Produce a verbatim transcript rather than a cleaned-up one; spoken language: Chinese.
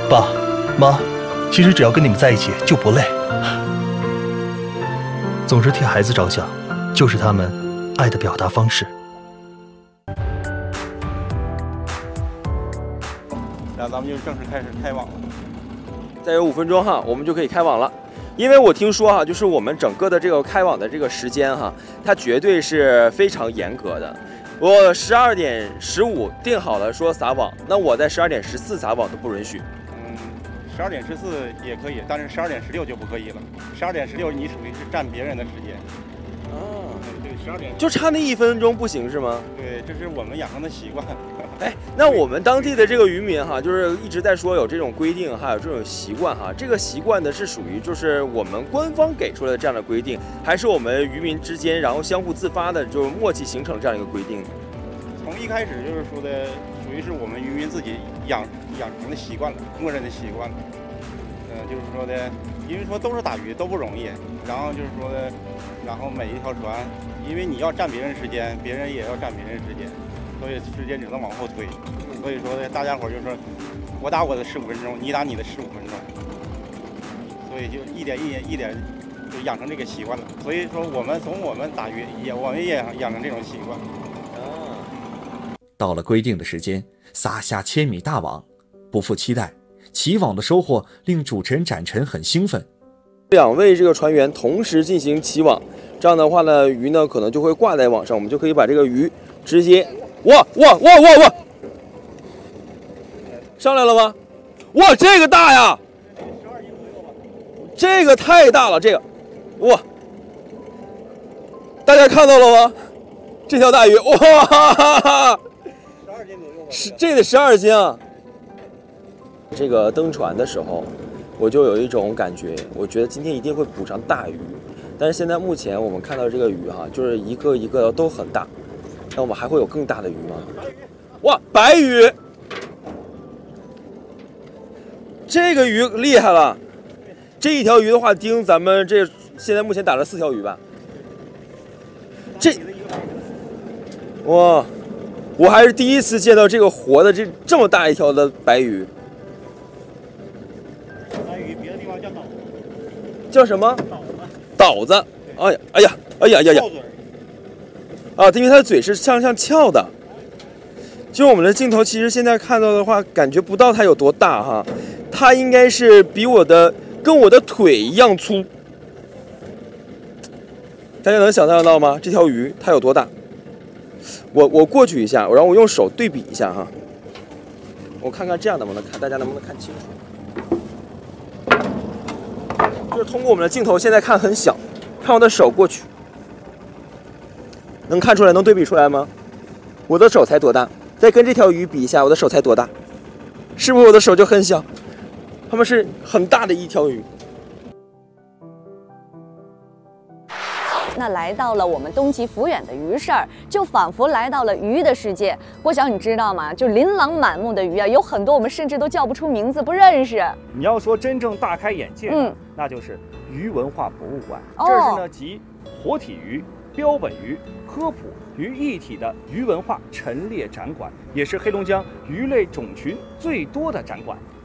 爸妈，其实只要跟你们在一起就不累，总是替孩子着想，就是他们爱的表达方式。 然后咱们就正式开始开网了。 再有五分钟哈，我们就可以开网了。因为我听说哈，就是我们整个的这个开网的这个时间哈，它绝对是非常严格的。我十二点十五定好了说撒网，那我在十二点十四撒网都不允许。 嗯，十二点十四也可以，但是十二点十六就不可以了。十二点十六你属于是占别人的时间。 哦， 对，十二点就差那一分钟不行是吗？ 对，这是我们养成的习惯。 哎，那我们当地的这个渔民哈，就是一直在说有这种规定，还有这种习惯哈。这个习惯呢是属于就是我们官方给出来的这样的规定，还是我们渔民之间然后相互自发的，就是默契形成这样一个规定？ 从一开始就是说的，属于是我们渔民自己养养成的习惯了，默认的习惯了。嗯、呃，就是说的，因为说都是打鱼都不容易，然后就是说的，然后每一条船，因为你要占别人时间，别人也要占别人时间。所以时间只能往后推，所以说呢，大家伙就是说，我打我的十五分钟，你打你的十五分钟，所以就一点一点一点就养成这个习惯了。所以说我们从我们打鱼也我们也养成这种习惯。 啊， 到了规定的时间，撒下千米大网，不负期待，起网的收获令主持人展陈很兴奋。 两位这个船员同时进行起网，这样的话呢，鱼呢可能就会挂在网上，我们就可以把这个鱼直接。哇哇哇哇哇！上来了吗？哇，这个大呀！这个太大了，这个，哇！大家看到了吗？这条大鱼，哇哈哈哈！ 十二斤左右吧。 是，这得十二斤啊！这个登船的时候，我就有一种感觉，我觉得今天一定会捕上大鱼。但是现在目前我们看到这个鱼哈，就是一个一个都很大。那我们还会有更大的鱼吗？哇，白鱼！这个鱼厉害了，这一条鱼的话，盯咱们这现在目前打了四条鱼吧。这，哇，我还是第一次见到这个活的这这么大一条的白鱼。 白鱼别的地方叫岛子。 叫什么？ 岛子。 岛子。哎呀，哎呀，哎呀呀呀！啊，因为它的嘴是向上翘的。就我们的镜头，其实现在看到的话，感觉不到它有多大哈，它应该是比我的跟我的腿一样粗。大家能想象到吗？这条鱼它有多大？我我过去一下，然后我用手对比一下哈，我看看这样能不能看，大家能不能看清楚？就是通过我们的镜头，现在看很小，看我的手过去。能看出来，能对比出来吗？我的手才多大，再跟这条鱼比一下，我的手才多大，是不是我的手就很小？它们是很大的一条鱼。 那来到了我们东极福远的鱼市儿，就仿佛来到了鱼的世界。郭晓，你知道吗？就琳琅满目的鱼啊，有很多我们甚至都叫不出名字，不认识。 你要说真正大开眼界， 嗯， 那就是鱼文化博物馆。 哦、 这是呢集活体鱼、标本鱼、科普于一体的鱼文化陈列展馆，也是黑龙江鱼类种群最多的展馆。